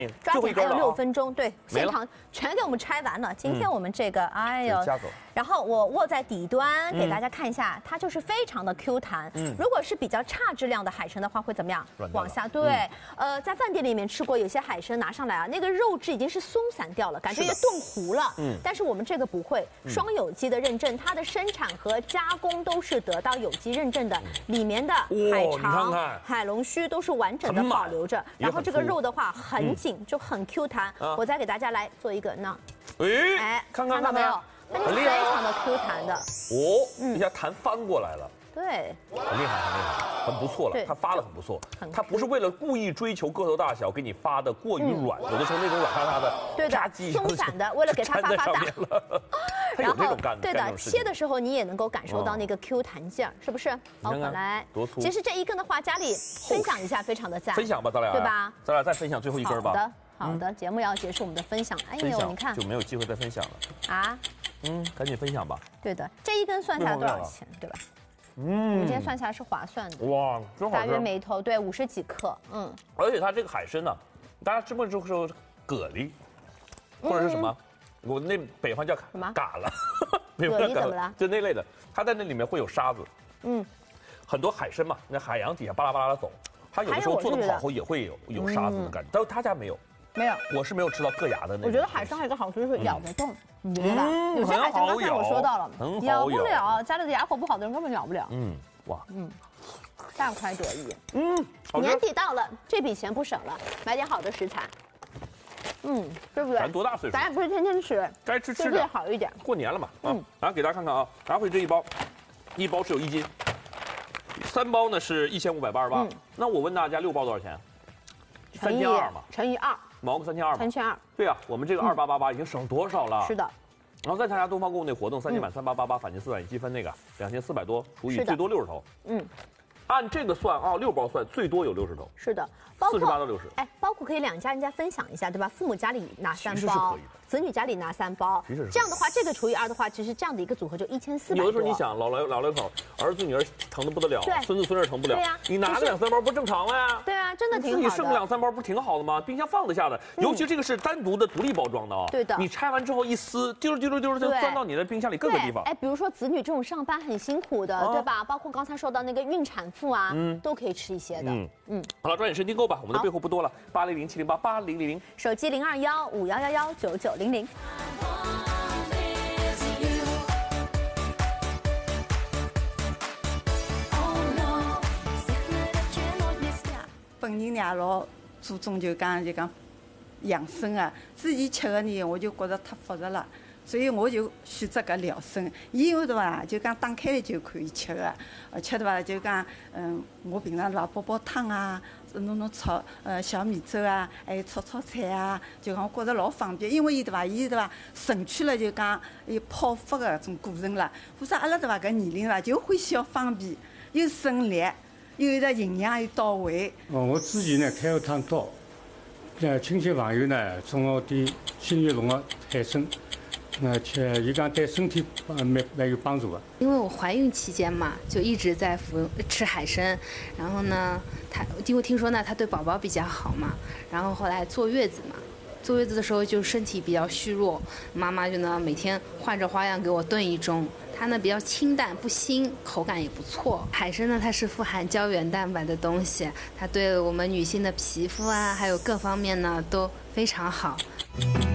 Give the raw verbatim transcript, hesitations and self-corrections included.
抓紧还有六分钟，对， 没了现场全给我们拆完了。今天我们这个，哎呦夹走， 然后我握在底端给大家看一下，它就是非常的 Q 弹。 嗯如果是比较差质量的海参的话，会怎么样？ 软掉了往下，对，呃，在饭店里面吃过，有些海参拿上来啊，那个肉质已经是松散掉了，感觉也炖糊了。 嗯但是我们这个不会，双有机的认证，它的生产和加工都是得到有机认证的，里面的海你看肠、 看海龙须都是完整的很满保留着， 也很然后这个粗肉的话很紧，就很 Q 弹。 啊我再给大家来做一个呢， 哎哎， 看看看到没有？它就是非很厉害啊常的 Q 弹的， 哦，一下弹翻过来了。 对， 很厉害，很厉害，很不错了对。 它发的很不错很， 它不是为了故意追求个头大小给你发的过于软，有的时候那种软塌塌的， 对的吧唧松散的为了给它发发大粘在上面了。它有然后这种干的， 对的， 干这种事情切的时候你也能够感受到那个 Q 弹劲儿，是不是？包看括来多粗其实这一根的话，家里分享一下，非常的赞。 分享吧，咱俩对吧？ 咱俩再分享最后一根吧。 好的，好的，节目要结束，我们的分享。哎呦， 分享你看就没有机会再分享了。 啊， 嗯，赶紧分享吧。 对的，这一根算下来多少为什么钱？对吧？我们嗯今天算下来是划算的， 哇，真好大约吃。 每头对五十几克，嗯， 而且它这个海参呢，大家吃过之后说蛤蜊，或者是什么？我那北方叫什么嘎了， 蛤蜊怎么了就那类的，它在那里面会有沙子。 嗯， 很多海参嘛，那海洋底下巴拉巴拉的走，它有的时候做的不好后也会有有沙子的感觉，但是他家没有， 没有。 我是没有吃到硌牙的那种。 我觉得海参还有一个好处就是咬得动，你觉得吧？ 嗯有些海参刚才我说到了很好， 咬不咬了，家里的牙口不好的人根本咬不了， 嗯，哇， 大快朵颐。 嗯，好吃年。底到了，这笔钱不省了，买点好的食材，嗯，对不对？ 咱多大岁数咱也不是天天吃， 该吃对不对？ 吃点， 好一点。 过年了嘛，啊嗯， 然后给大家看看啊，拿回这一包，一包是有一斤，三包呢是一千五百八十八嗯， 那我问大家六包多少钱？ 乘以三千二嘛， 乘以二， 毛个三千二嘛三。千二， 对啊，我们这个二八八八已经省多少了？ 是的， 然后再参加东方购物那活动，三千满三八八八返金四百积分那个两千四百多，除以是的最多六十头。 嗯， 按这个算啊，六包算最多有六十头， 是的，包四十八到括六十。 哎，包括可以两家人家分享一下，对吧？父母家里拿三其实是包可以的， 子女家里拿三包其实是可以的， 这样的话，这个除以二的话，其实这样的一个组合就一千四百多。 有的时候你想，老来老来口，儿子女儿疼的不得了对， 孙子孙女疼不了对呀， 你拿个就是两三包不正常吗呀？ 对啊，真的挺自己好的。 剩个两三包不挺好的吗？冰箱放得下的，尤其这个是单独的独立包装的啊。 对的你拆完之后一撕，丢丢丢丢就对钻到你的冰箱里各个地方对。哎，比如说子女这种上班很辛苦的， 啊对吧？包括刚才说到那个孕产妇啊， 嗯都可以吃一些的。 嗯嗯， 好了，抓紧时间订购吧，我们的好备货不多了，八零零七零八八零零零。 手机零二幺五幺幺幺九九零零。 本人呢也老注重就讲就讲养生啊，自己吃的呢我就觉得太复杂了，所以我就选择搿辽参。伊有对伐，就讲打开来就可以吃的，而且对伐，就讲嗯，我平常对伐煲煲汤啊，弄弄炒呃小米粥啊，还有炒炒菜啊，就讲我觉着老方便，因为伊对伐，伊对伐省去了就讲伊泡发的搿种过程了。或者阿拉对伐搿年龄对伐就欢喜要方便，又省力。又有的营养又到位。 哦，我之前呢开过趟刀，呃，亲戚朋友呢送我点新月龙的海参，那且伊讲对身体呃蛮蛮有帮助的。 因为我怀孕期间嘛，就一直在服吃海参，然后呢，他因为听说呢，它对宝宝比较好嘛，然后后来坐月子嘛。坐月子的时候就身体比较虚弱，妈妈就呢每天换着花样给我炖一盅。它呢比较清淡不腥，口感也不错。海参呢它是富含胶原蛋白的东西，它对我们女性的皮肤啊还有各方面呢都非常好。